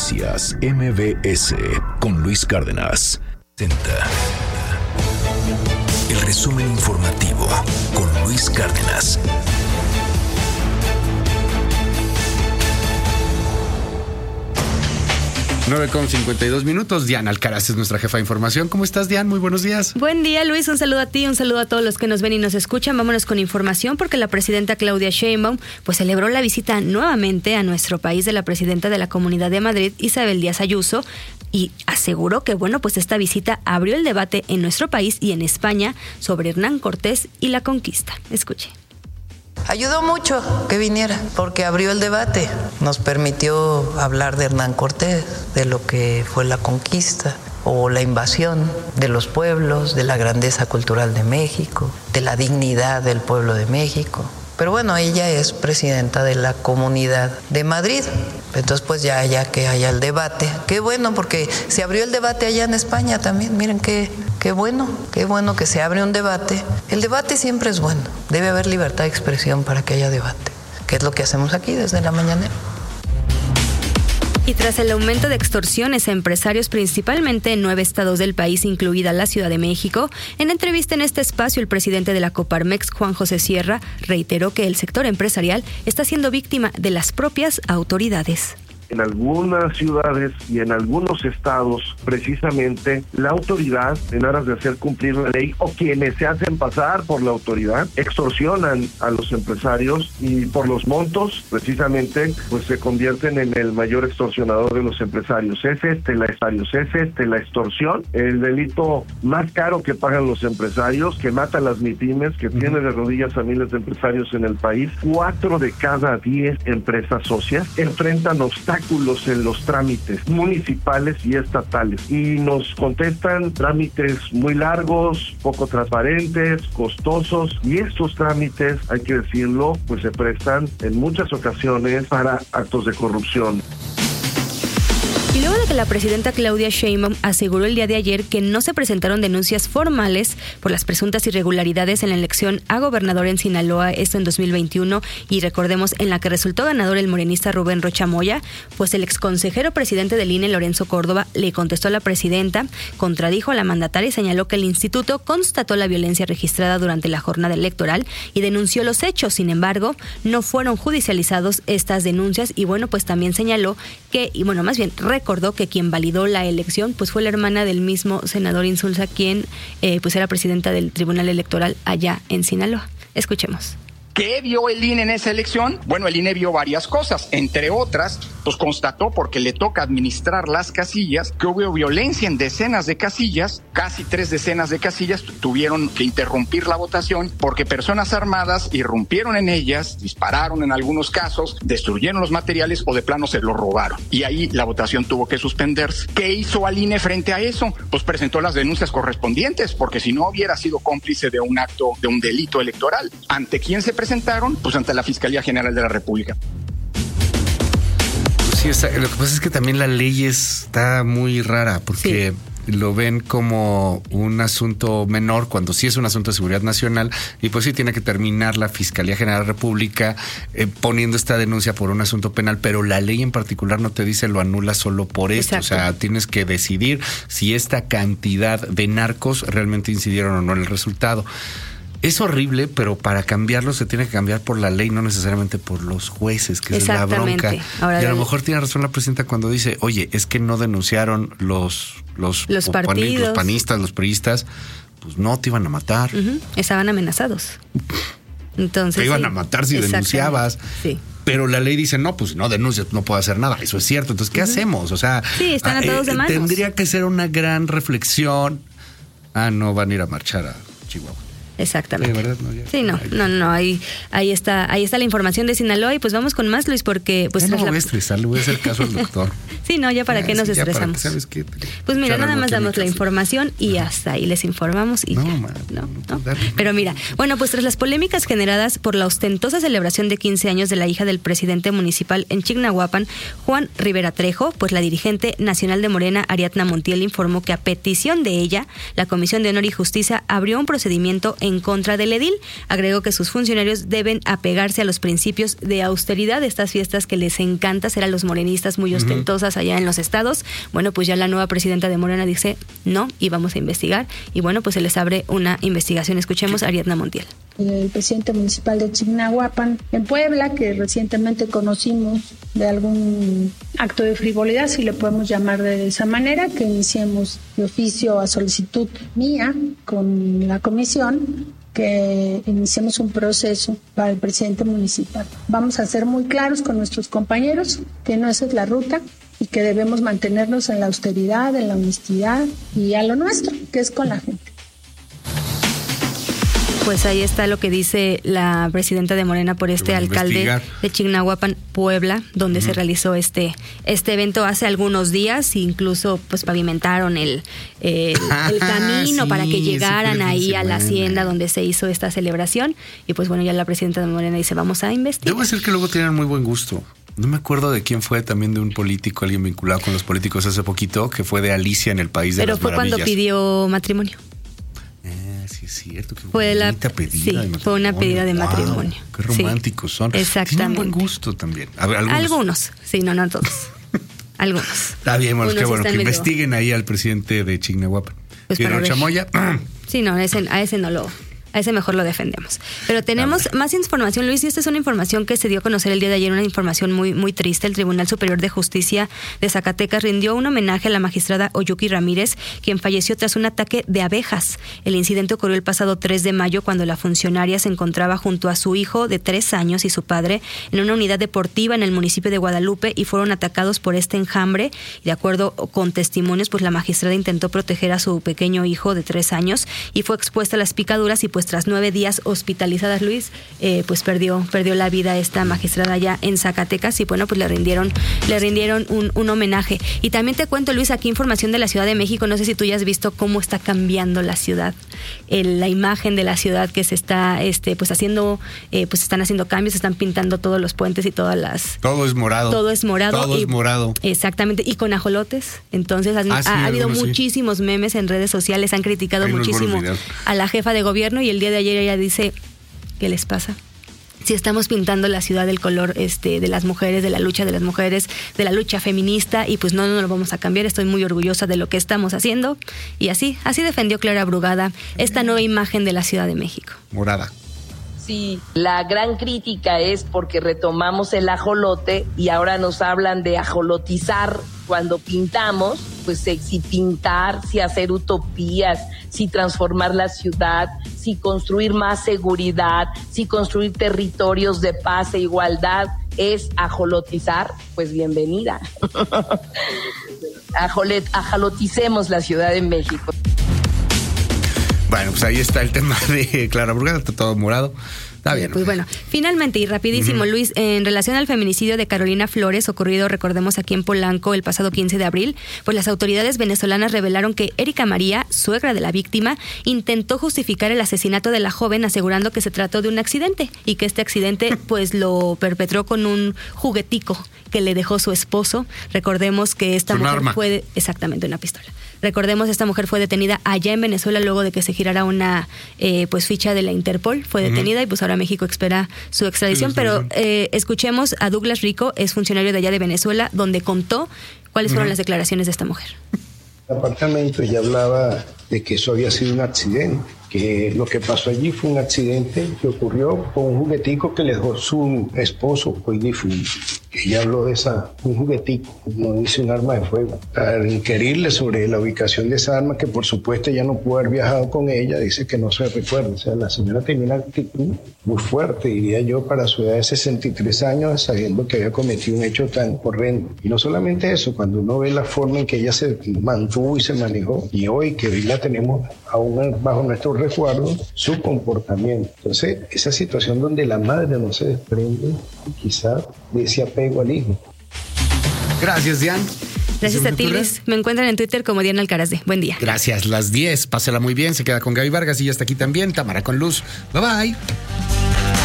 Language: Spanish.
Noticias MBS con Luis Cárdenas. El resumen informativo con Luis Cárdenas. 9:52. Diana Alcaraz es nuestra jefa de información. ¿Cómo estás, Diana? Muy buenos días. Buen día, Luis. Un saludo a ti, un saludo a todos los que nos ven y nos escuchan. Vámonos con información porque la presidenta Claudia Sheinbaum celebró la visita nuevamente a nuestro país de la presidenta de la Comunidad de Madrid, Isabel Díaz Ayuso, y aseguró que esta visita abrió el debate en nuestro país y en España sobre Hernán Cortés y la conquista. Escuche. Ayudó mucho que viniera, porque abrió el debate, nos permitió hablar de Hernán Cortés, de lo que fue la conquista o la invasión de los pueblos, de la grandeza cultural de México, de la dignidad del pueblo de México. Pero bueno, ella es presidenta de la Comunidad de Madrid, entonces ya que haya el debate. Qué bueno, porque se abrió el debate allá en España también, miren qué bueno que se abre un debate. El debate siempre es bueno, debe haber libertad de expresión para que haya debate, que es lo que hacemos aquí desde la mañanera. Y tras el aumento de extorsiones a empresarios, principalmente en 9 estados del país, incluida la Ciudad de México, en entrevista en este espacio, el presidente de la Coparmex, Juan José Sierra, reiteró que el sector empresarial está siendo víctima de las propias autoridades. En algunas ciudades y en algunos estados, precisamente, la autoridad, en aras de hacer cumplir la ley, o quienes se hacen pasar por la autoridad, extorsionan a los empresarios y por los montos, precisamente, se convierten en el mayor extorsionador de los empresarios. Es la extorsión, el delito más caro que pagan los empresarios, que mata a las MIPYMES, que tiene de rodillas a miles de empresarios en el país. 4 de cada 10 empresas socias enfrentan obstáculos en los trámites municipales y estatales, y nos contestan trámites muy largos, poco transparentes, costosos, y estos trámites, hay que decirlo, se prestan en muchas ocasiones para actos de corrupción. Y luego de que la presidenta Claudia Sheinbaum aseguró el día de ayer que no se presentaron denuncias formales por las presuntas irregularidades en la elección a gobernador en Sinaloa, esto en 2021, y recordemos en la que resultó ganador el morenista Rubén Rocha Moya, el exconsejero presidente del INE, Lorenzo Córdoba, le contestó a la presidenta, contradijo a la mandataria y señaló que el instituto constató la violencia registrada durante la jornada electoral y denunció los hechos. Sin embargo, no fueron judicializados estas denuncias y también señaló que, recordó que quien validó la elección fue la hermana del mismo senador Insulza, quien era presidenta del Tribunal Electoral allá en Sinaloa. Escuchemos. ¿Qué vio el INE en esa elección? Bueno, el INE vio varias cosas, entre otras, constató, porque le toca administrar las casillas, que hubo violencia en decenas de casillas, casi 3 decenas de casillas tuvieron que interrumpir la votación porque personas armadas irrumpieron en ellas, dispararon en algunos casos, destruyeron los materiales o de plano se los robaron. Y ahí la votación tuvo que suspenderse. ¿Qué hizo al INE frente a eso? Presentó las denuncias correspondientes, porque si no hubiera sido cómplice de un acto, de un delito electoral. ¿Ante quién se presentaron? Ante la Fiscalía General de la República. Sí, lo que pasa es que también la ley está muy rara, porque lo ven como un asunto menor cuando sí es un asunto de seguridad nacional, y sí tiene que terminar la Fiscalía General de la República poniendo esta denuncia por un asunto penal, pero la ley en particular no te dice lo anula solo por esto. Exacto. O sea, tienes que decidir si esta cantidad de narcos realmente incidieron o no en el resultado. Es horrible, pero para cambiarlo se tiene que cambiar por la ley, no necesariamente por los jueces, que es la bronca. Ahora, y a lo mejor tiene razón la presidenta cuando dice, oye, es que no denunciaron los partidos, los panistas, los priistas, no te iban a matar. Estaban amenazados. Entonces te iban a matar si denunciabas. Sí. Pero la ley dice, no denuncias, no puedo hacer nada. Eso es cierto. Entonces, ¿qué hacemos? O sea, están atados de manos. Tendría que ser una gran reflexión. No van a ir a marchar a Chihuahua. Exactamente. ¿Verdad? No, ahí está la información de Sinaloa, y vamos con más, Luis, porque no voy a estresar, le voy a hacer caso al doctor. Ya para qué nos estresamos. ¿Sabes qué? Mira, nada más damos la información y hasta ahí les informamos y no. Pero mira, tras las polémicas generadas por la ostentosa celebración de 15 años de la hija del presidente municipal en Chignahuapan, Juan Rivera Trejo, la dirigente nacional de Morena, Ariadna Montiel, informó que a petición de ella, la Comisión de Honor y Justicia abrió un procedimiento en en contra del edil. Agregó que sus funcionarios deben apegarse a los principios de austeridad, estas fiestas que les encanta hacer a los morenistas muy ostentosas allá en los estados. Bueno, pues ya la nueva presidenta de Morena dice no y vamos a investigar. Y bueno, pues se les abre una investigación. Escuchemos a Ariadna Montiel. El presidente municipal de Chignahuapan, en Puebla, que recientemente conocimos de algún acto de frivolidad, si le podemos llamar de esa manera, que iniciemos de oficio a solicitud mía con la comisión, que iniciemos un proceso para el presidente municipal. Vamos a ser muy claros con nuestros compañeros que no esa es la ruta y que debemos mantenernos en la austeridad, en la honestidad y a lo nuestro, que es con la gente. Pues ahí está lo que dice la presidenta de Morena por este alcalde de Chignahuapan, Puebla, donde se realizó este evento hace algunos días. Incluso pues pavimentaron el camino para que llegaran ahí a la hacienda donde se hizo esta celebración. Y pues bueno, ya la presidenta de Morena dice, vamos a investigar. Debo decir que luego tienen muy buen gusto. No me acuerdo de quién fue, también de un político, alguien vinculado con los políticos hace poquito, que fue de Alicia en el País de las Maravillas. Pero fue cuando pidió matrimonio. Sí, es cierto. Que fue fue una pedida de matrimonio. Qué románticos son. Exactamente. Tienen buen gusto también. A ver, algunos. Sí, no todos. Algunos. Está bien, bueno, qué bueno que investiguen ahí al presidente de Chignahuapan. Pues ¿Y Rocha Moya? Sí, no, a ese no lo... A ese mejor lo defendemos. Pero tenemos más información, Luis, y esta es una información que se dio a conocer el día de ayer, una información muy, muy triste. El Tribunal Superior de Justicia de Zacatecas rindió un homenaje a la magistrada Oyuki Ramírez, quien falleció tras un ataque de abejas. El incidente ocurrió el pasado 3 de mayo, cuando la funcionaria se encontraba junto a su hijo de 3 años y su padre en una unidad deportiva en el municipio de Guadalupe y fueron atacados por este enjambre. Y de acuerdo con testimonios, pues la magistrada intentó proteger a su pequeño hijo de 3 años y fue expuesta a las picaduras y pues tras 9 días hospitalizadas, Luis, pues perdió la vida esta magistrada allá en Zacatecas y bueno, pues le rindieron un homenaje. Y también te cuento, Luis, aquí información de la Ciudad de México, no sé si tú ya has visto cómo está cambiando la ciudad, la imagen de la ciudad que se está pues haciendo, pues están haciendo cambios, están pintando todos los puentes y todas las... Todo es morado. Todo es morado. Exactamente, y con ajolotes. Entonces ha habido muchísimos memes en redes sociales, han criticado muchísimo a la jefa de gobierno y el día de ayer ella dice, ¿qué les pasa? Si estamos pintando la ciudad del color de las mujeres, de la lucha de las mujeres, de la lucha feminista, y pues no lo vamos a cambiar, estoy muy orgullosa de lo que estamos haciendo. Y así defendió Clara Brugada esta nueva imagen de la Ciudad de México. Morada. Sí, la gran crítica es porque retomamos el ajolote y ahora nos hablan de ajolotizar cuando pintamos, pues si pintar, si hacer utopías, si transformar la ciudad, si construir más seguridad, si construir territorios de paz e igualdad es ajolotizar, pues bienvenida. Ajoloticemos la Ciudad de México. Bueno, pues ahí está el tema de Clara Brugada, está todo morado. Está bien. Pues bueno, finalmente y rapidísimo, Luis, en relación al feminicidio de Carolina Flores, ocurrido, recordemos, aquí en Polanco el pasado 15 de abril, pues las autoridades venezolanas revelaron que Erika María, suegra de la víctima, intentó justificar el asesinato de la joven asegurando que se trató de un accidente y que este accidente pues lo perpetró con un juguetico que le dejó su esposo. Recordemos que esta mujer fue exactamente una pistola. Recordemos, esta mujer fue detenida allá en Venezuela luego de que se girara una pues ficha de la Interpol. Fue detenida y pues ahora México espera su extradición. Pero escuchemos a Douglas Rico, es funcionario de allá de Venezuela, donde contó cuáles fueron las declaraciones de esta mujer. El apartamento ya hablaba de que eso había sido un accidente, que lo que pasó allí fue un accidente que ocurrió con un juguetico que le dejó su esposo, hoy difunto. Ella habló de un juguetico, no dice un arma de fuego. Al inquirirle sobre la ubicación de esa arma, que por supuesto ella no pudo haber viajado con ella, dice que no se recuerda. O sea, la señora tenía una actitud muy fuerte, diría yo, para su edad de 63 años, sabiendo que había cometido un hecho tan horrendo. Y no solamente eso, cuando uno ve la forma en que ella se mantuvo y se manejó, y hoy que hoy la tenemos aún bajo nuestro resguardo, su comportamiento. Entonces, esa situación donde la madre no se desprende, quizás de ese apego al hijo. Gracias, Diane. Gracias a ti, Luis. Me encuentran en Twitter como Diana Alcaraz. Buen día. Gracias, las 10. Pásela muy bien. Se queda con Gaby Vargas y ya está aquí también Tamara con Luz. Bye bye.